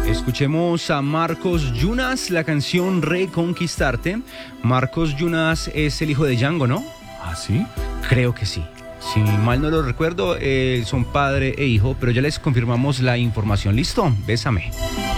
Escuchemos a Marcos Yunas, la canción Reconquistarte. Marcos Yunas es el hijo de Django, ¿no? ¿Ah, sí? Creo que sí. Si mal no lo recuerdo, son padre e hijo, pero ya les confirmamos la información. ¿Listo? Bésame.